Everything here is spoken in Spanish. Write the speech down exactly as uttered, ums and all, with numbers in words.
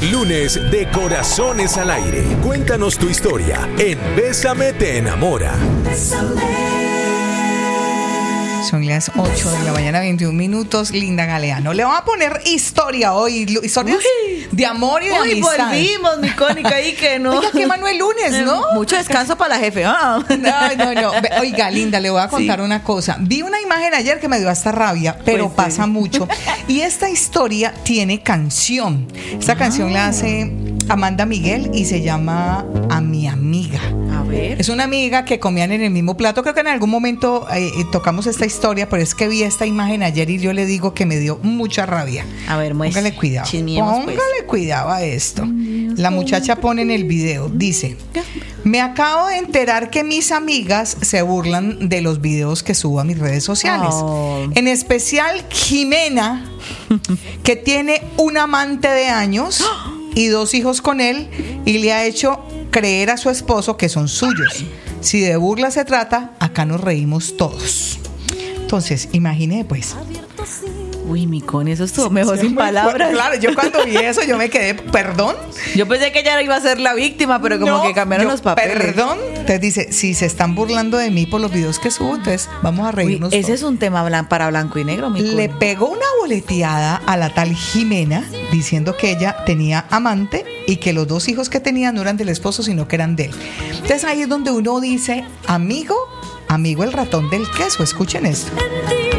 Lunes de Corazones al Aire. Cuéntanos tu historia en Bésame te enamora. Son las ocho de la mañana, veintiún minutos. Linda Galeano, le vamos a poner historia hoy, historias Uy. de amor y de Uy, amistad. volvimos, mi cónica, ahí que no. Oiga, qué Manuel lunes, ¿no? Mucho descanso para la jefe. Ah. No, no, no. Ve, oiga, Linda, le voy a contar sí. una cosa. Vi una imagen ayer que me dio hasta rabia, pero pues pasa sí. mucho. Y esta historia tiene canción. Esta ah. canción la hace Amanda Miguel y se llama A mi amiga. A ver. Es una amiga que comían en el mismo plato. Creo que en algún momento eh, tocamos esta historia, pero es que vi esta imagen ayer y yo le digo que me dio mucha rabia. A ver, muestra. Póngale cuidado. Póngale pues. cuidado a esto. La muchacha pone en el video, dice: me acabo de enterar que mis amigas se burlan de los videos que subo a mis redes sociales. Oh. En especial Jimena, que tiene un amante de años y dos hijos con él, y le ha hecho creer a su esposo que son suyos. Si de burla se trata, acá nos reímos todos. Entonces, imagine pues. Uy, mi Connie, eso estuvo mejor sí, sin palabras. Fue, claro, yo cuando vi eso, yo me quedé, ¿perdón? Yo pensé que ella iba a ser la víctima, pero como no, que cambiaron yo, los papeles. ¿Perdón? Entonces dice, si se están burlando de mí por los videos que subo, entonces vamos a reírnos. Uy, ese todos. Es un tema blan- para blanco y negro, mi Connie. Le pegó una boleteada a la tal Jimena, diciendo que ella tenía amante y que los dos hijos que tenía no eran del esposo, sino que eran de él. Entonces ahí es donde uno dice, amigo, amigo el ratón del queso. Escuchen esto.